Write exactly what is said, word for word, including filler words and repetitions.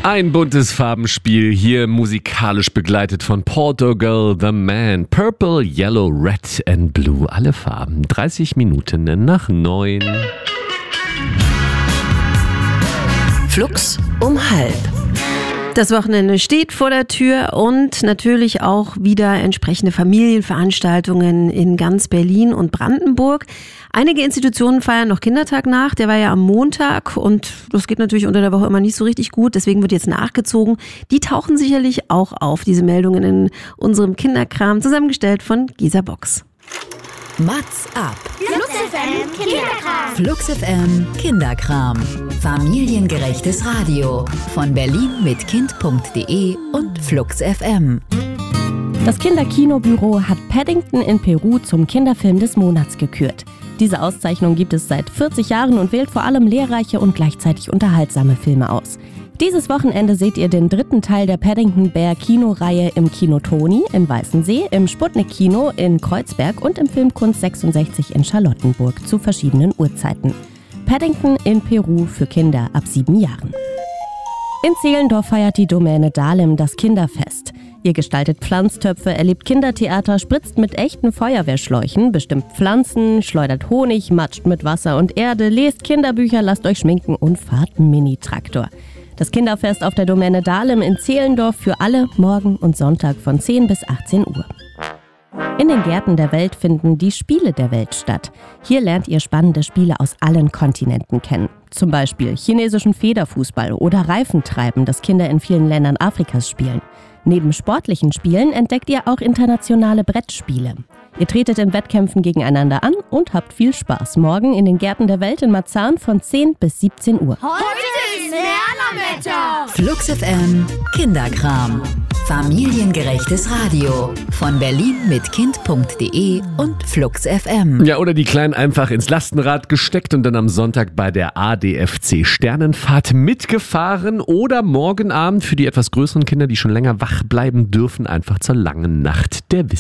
Ein buntes Farbenspiel, hier musikalisch begleitet von Portugal The Man. Purple, Yellow, Red and Blue, alle Farben. dreißig Minuten nach neun. Flux um halb. Das Wochenende steht vor der Tür und natürlich auch wieder entsprechende Familienveranstaltungen in ganz Berlin und Brandenburg. Einige Institutionen feiern noch Kindertag nach, der war ja am Montag und das geht natürlich unter der Woche immer nicht so richtig gut, deswegen wird jetzt nachgezogen. Die tauchen sicherlich auch auf, diese Meldungen in unserem Kinderkram, zusammengestellt von Gesa Box. Mats ab. Flux F M Kinderkram. Flux F M Kinderkram. Familiengerechtes Radio von Berlin mit Kind punkt de und Flux F M. Das Kinderkinobüro hat Paddington in Peru zum Kinderfilm des Monats gekürt. Diese Auszeichnung gibt es seit vierzig Jahren und wählt vor allem lehrreiche und gleichzeitig unterhaltsame Filme aus. Dieses Wochenende seht ihr den dritten Teil der Paddington Bear Kinoreihe im Kino Toni in Weißensee, im Sputnik Kino in Kreuzberg und im Filmkunst sechsundsechzig in Charlottenburg zu verschiedenen Uhrzeiten. Paddington in Peru für Kinder ab sieben Jahren. In Zehlendorf feiert die Domäne Dahlem das Kinderfest. Ihr gestaltet Pflanztöpfe, erlebt Kindertheater, spritzt mit echten Feuerwehrschläuchen, bestimmt Pflanzen, schleudert Honig, matscht mit Wasser und Erde, lest Kinderbücher, lasst euch schminken und fahrt Mini-Traktor. Das Kinderfest auf der Domäne Dahlem in Zehlendorf für alle morgen und Sonntag von zehn bis achtzehn Uhr. In den Gärten der Welt finden die Spiele der Welt statt. Hier lernt ihr spannende Spiele aus allen Kontinenten kennen. Zum Beispiel chinesischen Federfußball oder Reifentreiben, das Kinder in vielen Ländern Afrikas spielen. Neben sportlichen Spielen entdeckt ihr auch internationale Brettspiele. Ihr tretet in Wettkämpfen gegeneinander an und habt viel Spaß. Morgen in den Gärten der Welt in Marzahn von zehn bis siebzehn Uhr. Heute ist Lernerwetter. Flux F M Kinderkram. Familiengerechtes Radio von Berlin mit Kind punkt de und Flux F M. Ja, oder die Kleinen einfach ins Lastenrad gesteckt und dann am Sonntag bei der A D F C Sternenfahrt mitgefahren oder morgen Abend für die etwas größeren Kinder, die schon länger wach bleiben dürfen, einfach zur langen Nacht der Wissenschaft.